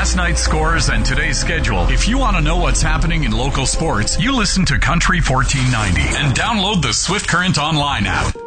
last night's scores and today's schedule. If you want to know what's happening in local sports, you listen to Country 1490 and download the Swift Current online app.